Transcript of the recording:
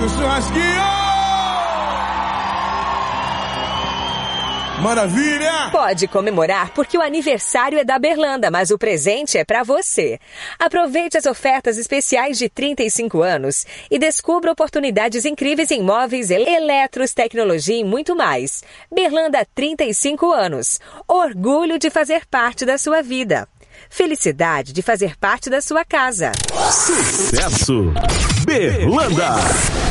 Churrasquinho! Maravilha! Pode comemorar porque o aniversário é da Berlanda, mas o presente é pra você. Aproveite as ofertas especiais de 35 anos e descubra oportunidades incríveis em móveis, eletros, tecnologia e muito mais. Berlanda, 35 anos. Orgulho de fazer parte da sua vida. Felicidade de fazer parte da sua casa. Sucesso! Berlanda!